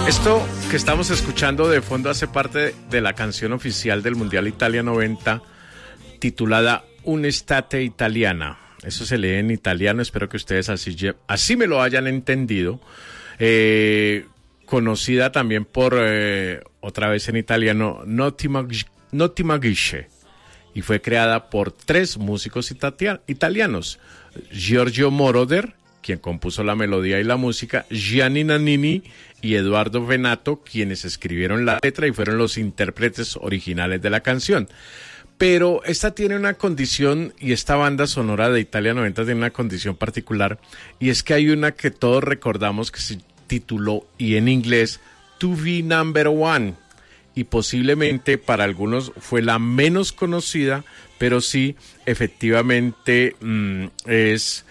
Esto que estamos escuchando de fondo hace parte de la canción oficial del Mundial Italia 90, titulada Un'estate italiana. Eso se lee en italiano, espero que ustedes así me lo hayan entendido. Conocida también por, otra vez en italiano, Notti Magiche. Y fue creada por 3 músicos italianos. Giorgio Moroder, quien compuso la melodía y la música, Gianni Nannini y Eduardo Venato, quienes escribieron la letra y fueron los intérpretes originales de la canción. Pero esta tiene una condición, y esta banda sonora de Italia 90 tiene una condición particular, y es que hay una que todos recordamos que se tituló, y en inglés, To Be Number One, y posiblemente para algunos fue la menos conocida, pero sí, efectivamente es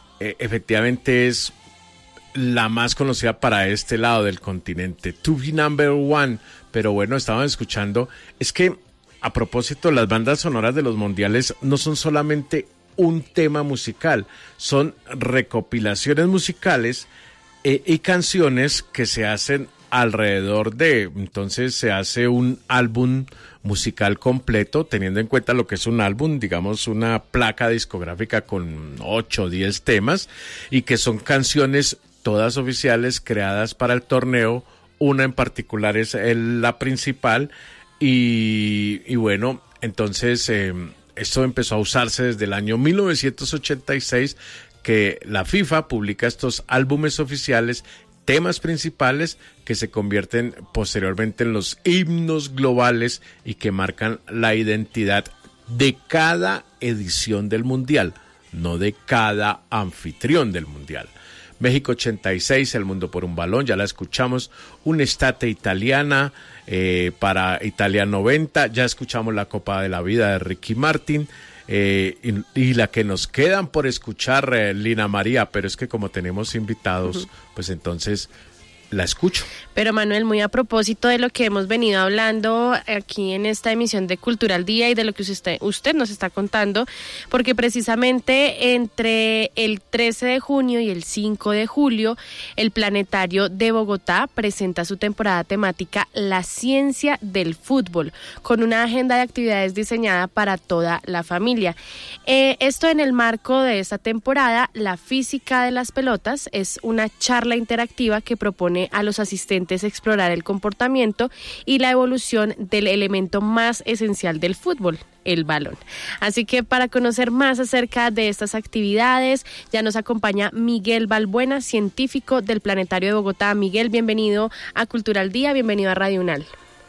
la más conocida para este lado del continente, To Be Number One. Pero bueno, estábamos escuchando, es que a propósito, las bandas sonoras de los mundiales no son solamente un tema musical, son recopilaciones musicales y canciones que se hacen alrededor de, entonces se hace un álbum musical completo, teniendo en cuenta lo que es un álbum, digamos una placa discográfica con 8 o 10 temas, y que son canciones todas oficiales creadas para el torneo. Una en particular es la principal, y bueno, entonces esto empezó a usarse desde el año 1986, que la FIFA publica estos álbumes oficiales, temas principales que se convierten posteriormente en los himnos globales y que marcan la identidad de cada edición del Mundial, no de cada anfitrión del Mundial. México 86, El Mundo por un Balón, ya la escuchamos. Un'estate italiana para Italia 90, ya escuchamos La Copa de la Vida de Ricky Martin. Y la que nos quedan por escuchar, Lina María, pero es que como tenemos invitados, pues entonces la escucho. Pero Manuel, muy a propósito de lo que hemos venido hablando aquí en esta emisión de Cultura al Día y de lo que usted nos está contando, porque precisamente entre el 13 de junio y el 5 de julio, el Planetario de Bogotá presenta su temporada temática La Ciencia del Fútbol, con una agenda de actividades diseñada para toda la familia. Esto en el marco de esta temporada, La Física de las Pelotas es una charla interactiva que propone a los asistentes explorar el comportamiento y la evolución del elemento más esencial del fútbol, el balón. Así que para conocer más acerca de estas actividades, ya nos acompaña Miguel Balbuena, científico del Planetario de Bogotá. Miguel, bienvenido a Cultura al Día, bienvenido a Radio UNAL.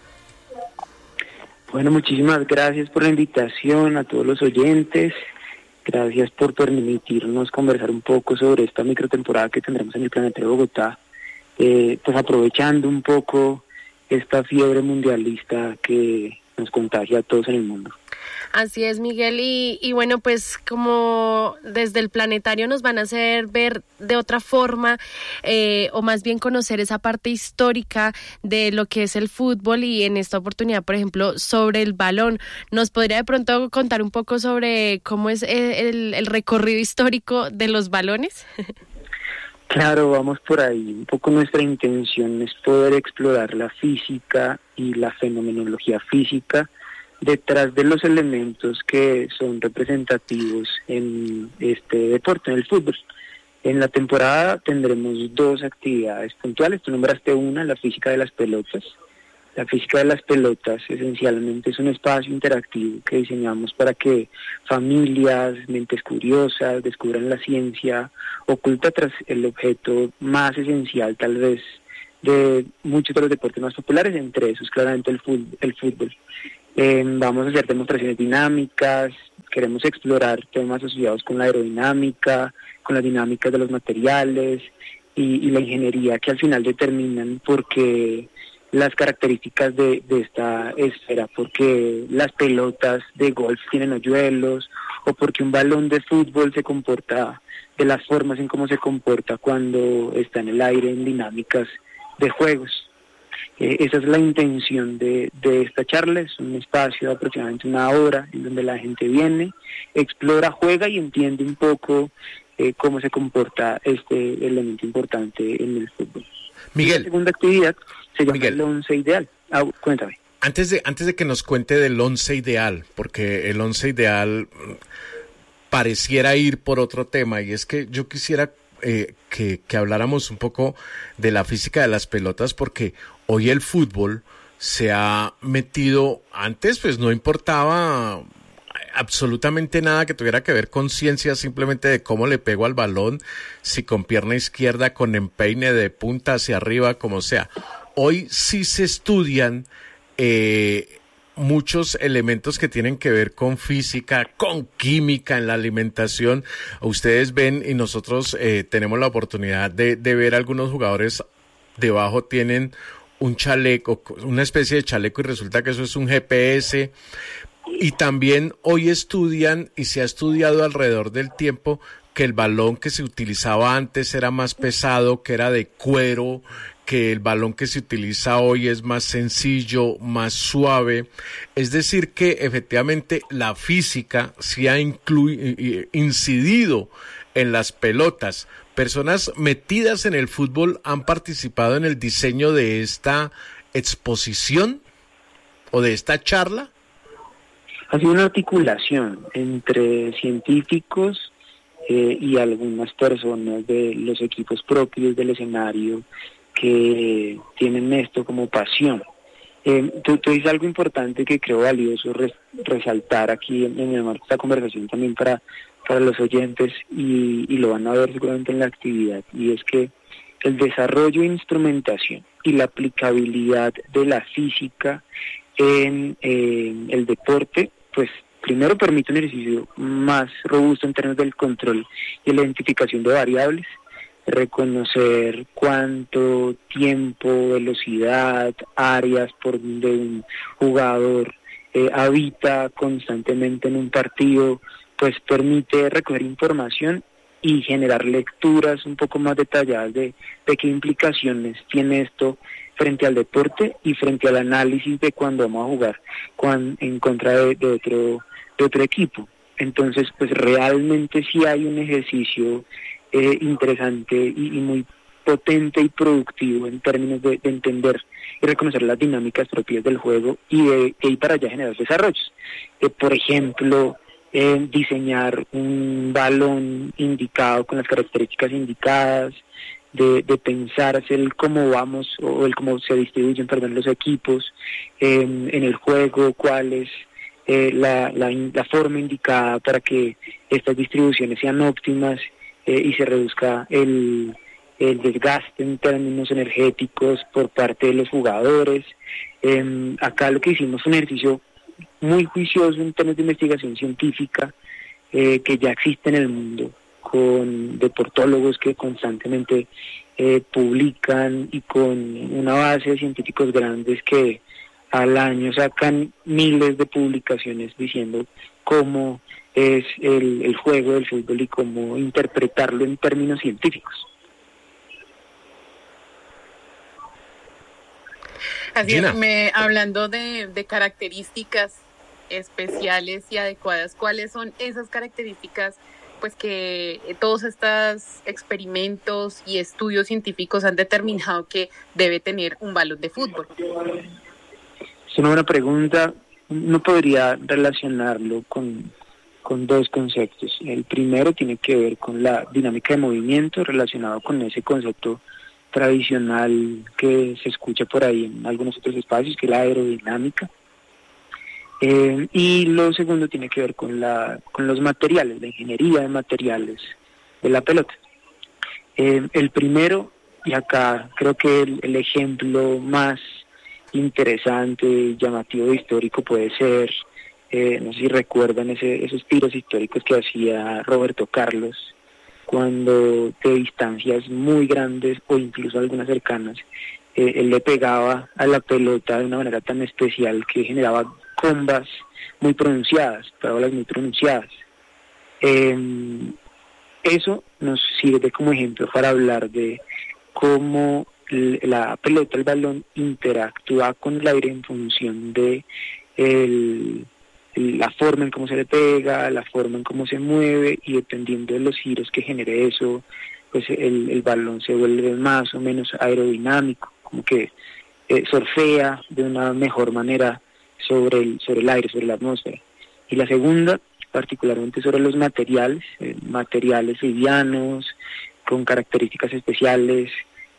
Bueno, muchísimas gracias por la invitación a todos los oyentes. Gracias por permitirnos conversar un poco sobre esta microtemporada que tendremos en el Planetario de Bogotá. Pues aprovechando un poco esta fiebre mundialista que nos contagia a todos en el mundo. Así es, Miguel, y bueno, pues como desde el Planetario nos van a hacer ver de otra forma, o más bien conocer esa parte histórica de lo que es el fútbol, y en esta oportunidad, por ejemplo, sobre el balón. ¿Nos podría de pronto contar un poco sobre cómo es el recorrido histórico de los balones? Claro, vamos por ahí. Un poco nuestra intención es poder explorar la física y la fenomenología física detrás de los elementos que son representativos en este deporte, en el fútbol. En la temporada tendremos 2 actividades puntuales. Tú nombraste una, la física de las pelotas. La física de las pelotas esencialmente es un espacio interactivo que diseñamos para que familias, mentes curiosas, descubran la ciencia oculta tras el objeto más esencial tal vez de muchos de los deportes más populares, entre esos claramente el fútbol. Vamos a hacer demostraciones dinámicas, queremos explorar temas asociados con la aerodinámica, con las dinámicas de los materiales y la ingeniería que al final determinan por qué las características de esta esfera, porque las pelotas de golf tienen hoyuelos, o porque un balón de fútbol se comporta de las formas en cómo se comporta cuando está en el aire en dinámicas de juegos. Esa es la intención de esta charla. Es un espacio de aproximadamente 1 hora en donde la gente viene, explora, juega y entiende un poco cómo se comporta este elemento importante en el fútbol. Miguel. La segunda actividad se llama Miguel. el once ideal. Cuéntame. Antes de que nos cuente del once ideal, porque el once ideal pareciera ir por otro tema, y es que yo quisiera que habláramos un poco de la física de las pelotas, porque hoy el fútbol se ha metido, antes pues no importaba absolutamente nada que tuviera que ver con ciencia, simplemente de cómo le pego al balón, si con pierna izquierda, con empeine de punta hacia arriba, como sea. Hoy sí se estudian muchos elementos que tienen que ver con física, con química en la alimentación. Ustedes ven, y nosotros tenemos la oportunidad de ver algunos jugadores debajo tienen un chaleco, una especie de chaleco, y resulta que eso es un GPS. Y también hoy estudian, y se ha estudiado alrededor del tiempo, que el balón que se utilizaba antes era más pesado, que era de cuero, que el balón que se utiliza hoy es más sencillo, más suave. Es decir, que efectivamente la física sí ha incidido en las pelotas. Personas metidas en el fútbol han participado en el diseño de esta exposición o de esta charla. Ha sido una articulación entre científicos y algunas personas de los equipos propios del escenario que tienen esto como pasión. Tú dices algo importante que creo valioso resaltar aquí en el marco de esta conversación también para los oyentes, y lo van a ver seguramente en la actividad, y es que el desarrollo e instrumentación y la aplicabilidad de la física en el deporte, pues primero permite un ejercicio más robusto en términos del control y la identificación de variables, reconocer cuánto tiempo, velocidad, áreas por donde un jugador habita constantemente en un partido, pues permite recoger información y generar lecturas un poco más detalladas de qué implicaciones tiene esto frente al deporte y frente al análisis de cuando vamos a jugar en contra de otro equipo. Entonces, pues realmente sí hay un ejercicio interesante y muy potente y productivo en términos de entender y reconocer las dinámicas propias del juego y de ir para allá generar desarrollos. Por ejemplo, diseñar un balón indicado con las características indicadas, de pensarse el cómo vamos o el cómo se distribuyen, los equipos en el juego, cuál es la forma indicada para que estas distribuciones sean óptimas y se reduzca el desgaste en términos energéticos por parte de los jugadores. Acá lo que hicimos fue un ejercicio muy juicioso en términos de investigación científica que ya existe en el mundo, con deportólogos que constantemente publican y con una base de científicos grandes que al año sacan miles de publicaciones diciendo cómo es el juego del fútbol y cómo interpretarlo en términos científicos. Así es, hablando de características especiales y adecuadas, ¿cuáles son esas características pues que todos estos experimentos y estudios científicos han determinado que debe tener un balón de fútbol? Es una buena pregunta. Uno podría relacionarlo con dos conceptos. El primero tiene que ver con la dinámica de movimiento, relacionado con ese concepto tradicional que se escucha por ahí en algunos otros espacios, que es la aerodinámica. Y lo segundo tiene que ver con los materiales, la ingeniería de materiales de la pelota. El primero, y acá creo que el ejemplo más interesante, llamativo, histórico puede ser, no sé si recuerdan esos tiros históricos que hacía Roberto Carlos, cuando de distancias muy grandes o incluso algunas cercanas, él le pegaba a la pelota de una manera tan especial que generaba combas muy pronunciadas, parábolas muy pronunciadas. Eso nos sirve como ejemplo para hablar de cómo la pelota, el balón, interactúa con el aire en función de la forma en cómo se le pega, la forma en cómo se mueve, y dependiendo de los giros que genere eso, pues el balón se vuelve más o menos aerodinámico, como que surfea de una mejor manera sobre el aire, sobre la atmósfera. Y la segunda, particularmente sobre los materiales, materiales livianos, con características especiales,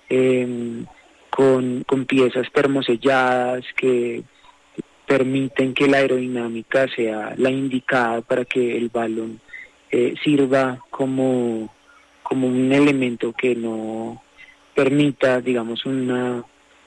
con piezas termoselladas que permiten que la aerodinámica sea la indicada para que el balón sirva como un elemento que no permita, digamos, una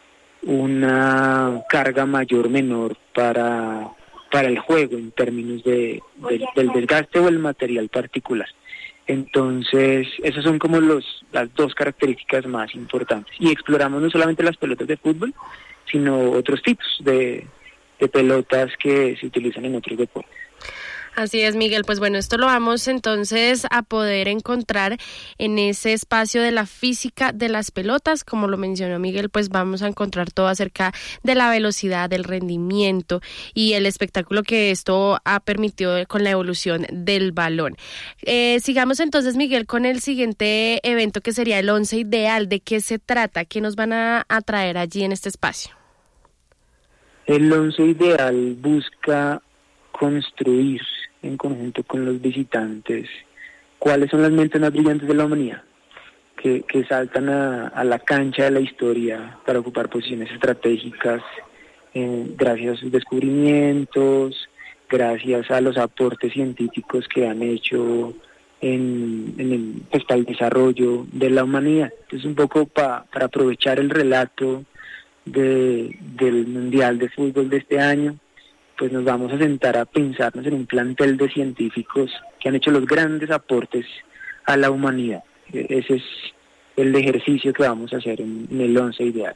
carga mayor o menor para el juego en términos del desgaste o el material particular. Entonces, esas son como las dos características más importantes. Y exploramos no solamente las pelotas de fútbol, sino otros tipos de pelotas que se utilizan en otros deportes. Así es, Miguel. Pues bueno, esto lo vamos entonces a poder encontrar en ese espacio de la física de las pelotas. Como lo mencionó Miguel, pues vamos a encontrar todo acerca de la velocidad, del rendimiento y el espectáculo que esto ha permitido con la evolución del balón. Sigamos entonces, Miguel, con el siguiente evento que sería el 11 ideal. ¿De qué se trata? ¿Qué nos van a traer allí en este espacio? El 11 ideal busca construir en conjunto con los visitantes cuáles son las mentes más brillantes de la humanidad, que saltan a la cancha de la historia para ocupar posiciones estratégicas gracias a sus descubrimientos, gracias a los aportes científicos que han hecho para el desarrollo de la humanidad. Entonces, un poco para aprovechar el relato del Mundial de Fútbol de este año, pues nos vamos a sentar a pensarnos en un plantel de científicos que han hecho los grandes aportes a la humanidad. Ese es el ejercicio que vamos a hacer en el 11 ideal.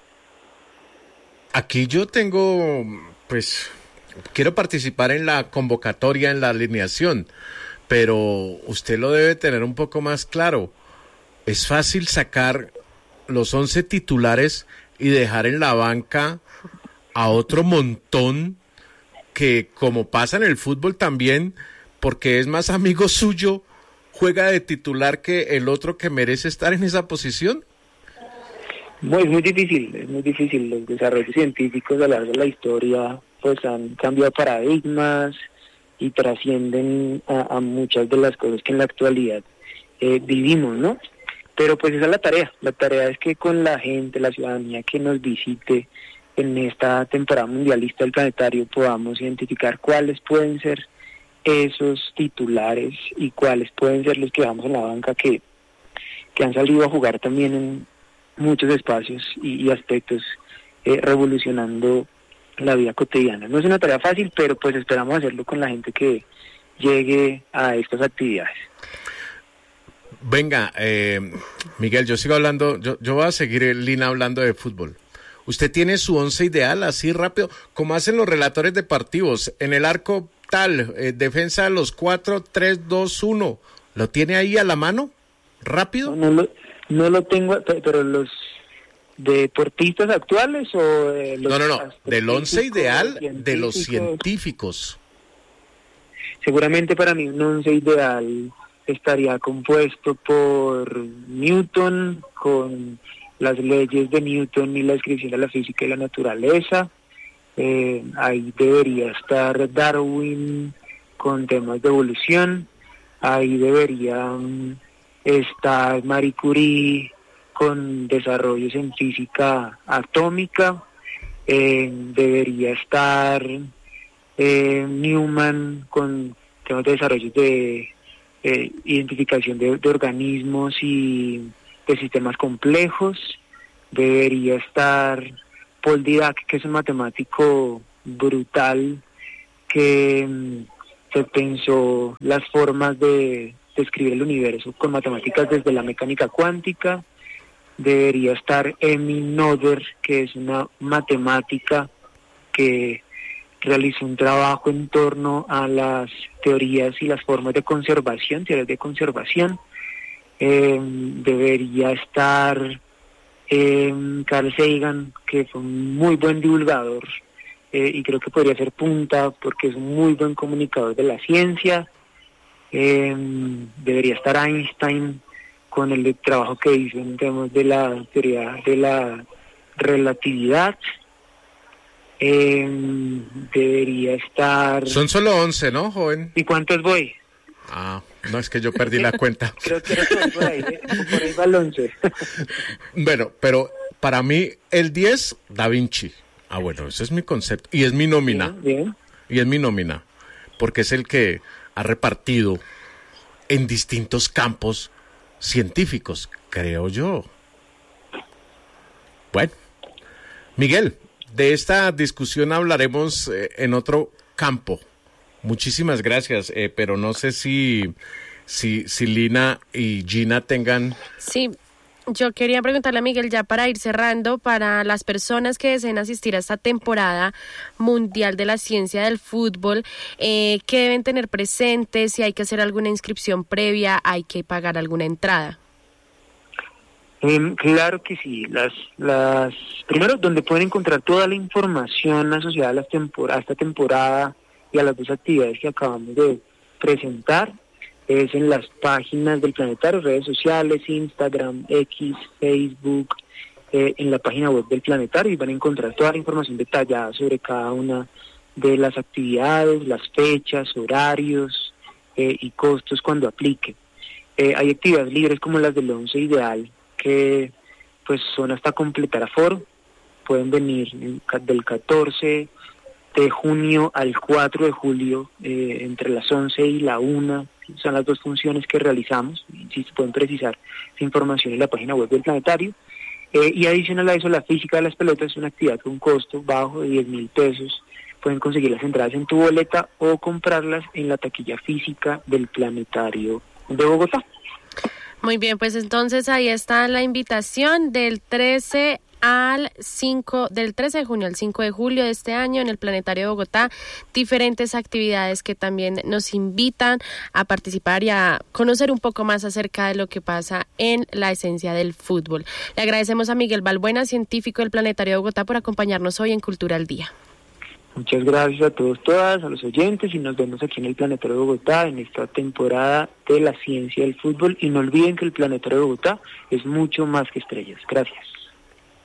Aquí yo tengo, pues, quiero participar en la convocatoria, en la alineación, pero usted lo debe tener un poco más claro. Es fácil sacar los 11 titulares y dejar en la banca a otro montón que, como pasa en el fútbol también, porque es más amigo suyo, juega de titular que el otro que merece estar en esa posición. Es muy difícil. Los desarrollos científicos a lo largo de la historia pues han cambiado paradigmas y trascienden a muchas de las cosas que en la actualidad vivimos, ¿no? Pero pues esa es la tarea es que con la gente, la ciudadanía que nos visite en esta temporada mundialista del planetario podamos identificar cuáles pueden ser esos titulares y cuáles pueden ser los que vamos en la banca que han salido a jugar también en muchos espacios y aspectos, revolucionando la vida cotidiana. No es una tarea fácil, pero pues esperamos hacerlo con la gente que llegue a estas actividades. Venga, Miguel, yo sigo hablando, yo voy a seguir, Lina, hablando de fútbol. ¿Usted tiene su 11 ideal así rápido, como hacen los relatores deportivos? En el arco tal, defensa de los 4-3-2-1, ¿lo tiene ahí a la mano? ¿Rápido? No lo tengo, pero los deportistas actuales o No, del 11 ideal de los científicos. Seguramente para mí un 11 ideal estaría compuesto por Newton, con las leyes de Newton y la descripción de la física y la naturaleza. Ahí debería estar Darwin con temas de evolución. Ahí debería estar Marie Curie con desarrollos en física atómica. Debería estar Newman con temas de desarrollos de identificación de organismos y de sistemas complejos. Debería estar Paul Dirac, que es un matemático brutal que se pensó las formas de describir el universo con matemáticas desde la mecánica cuántica. Debería estar Emmy Noether, que es una matemática que realizó un trabajo en torno a las teorías y las formas de conservación, teorías de conservación. Debería estar Carl Sagan, que fue un muy buen divulgador y creo que podría ser punta porque es un muy buen comunicador de la ciencia. Debería estar Einstein con el trabajo que hizo en temas de la teoría de la relatividad. Debería estar... Son solo 11, ¿no, joven? ¿Y cuántos voy? No, es que yo perdí la cuenta. Creo que por ahí va el 11. Bueno, pero para mí el 10, Da Vinci. Bueno, ese es mi concepto. Y es mi nómina. Bien. Y es mi nómina. Porque es el que ha repartido en distintos campos científicos, creo yo. Bueno, Miguel, de esta discusión hablaremos en otro campo. Muchísimas gracias, pero no sé si Lina y Gina tengan... Sí, yo quería preguntarle a Miguel, ya para ir cerrando, para las personas que deseen asistir a esta temporada mundial de la ciencia del fútbol, ¿qué deben tener presentes? Si hay que hacer alguna inscripción previa, ¿hay que pagar alguna entrada? Claro que sí. Primero, donde pueden encontrar toda la información asociada a esta temporada y a las dos actividades que acabamos de presentar, es en las páginas del Planetario, redes sociales, Instagram, X, Facebook, en la página web del Planetario, y van a encontrar toda la información detallada sobre cada una de las actividades, las fechas, horarios y costos cuando aplique. Hay actividades libres como las del 11 ideal, que pues son hasta completar aforo. Pueden venir del 14 de junio al 4 de julio, entre las 11 y la 1, son las dos funciones que realizamos. Insisto, pueden precisar esa información en la página web del Planetario. Y adicional a eso, la física de las pelotas es una actividad con un costo bajo de 10.000 pesos. Pueden conseguir las entradas en tu boleta o comprarlas en la taquilla física del Planetario de Bogotá. Muy bien, pues entonces ahí está la invitación del 13 de junio al 5 de julio de este año en el Planetario de Bogotá, diferentes actividades que también nos invitan a participar y a conocer un poco más acerca de lo que pasa en la esencia del fútbol. Le agradecemos a Miguel Balbuena, científico del Planetario de Bogotá, por acompañarnos hoy en Cultura al Día. Muchas gracias a todos, todas, a los oyentes, y nos vemos aquí en el Planetario de Bogotá en esta temporada de la ciencia del fútbol. Y no olviden que el Planetario de Bogotá es mucho más que estrellas. Gracias.